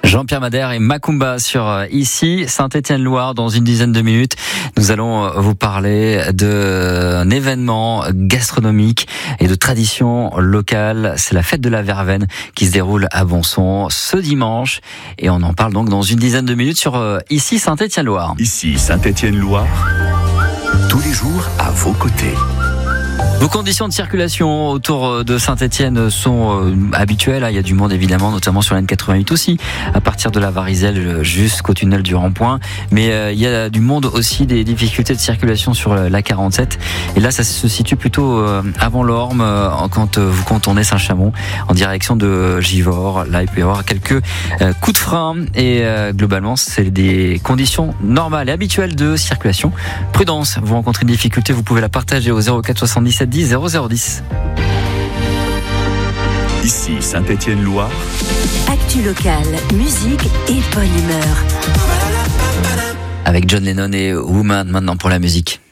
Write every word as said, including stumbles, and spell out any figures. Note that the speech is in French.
Jean-Pierre Madère et Macumba sur ici Saint-Étienne-Loire. Dans une dizaine de minutes, nous allons vous parler d'un événement gastronomique et de tradition locale. C'est la fête de la Verveine qui se déroule à Bonson ce dimanche et on en parle donc dans une dizaine de minutes sur ici Saint-Étienne-Loire. Ici Saint-Étienne-Loire, tous les jours à vos côtés. Vos conditions de circulation autour de Saint-Étienne sont euh, habituelles. Il y a du monde évidemment, notamment sur la N quatre-vingt-huit aussi, à partir de la Varizelle jusqu'au tunnel du Rond-Point. Mais euh, il y a du monde aussi, des difficultés de circulation sur la quarante-sept. Et là, ça se situe plutôt euh, avant l'Orme, euh, quand euh, vous contournez Saint-Chamond en direction de Givors. Là, il peut y avoir quelques euh, coups de frein. Et euh, globalement, c'est des conditions normales et habituelles de circulation. Prudence, vous rencontrez une difficulté, vous pouvez la partager au zéro quatre soixante-dix-sept dix zéro zéro dix. Ici Saint-Étienne-Loire. Actu locale, musique et bonne humeur. Avec John Lennon et Woman maintenant pour la musique.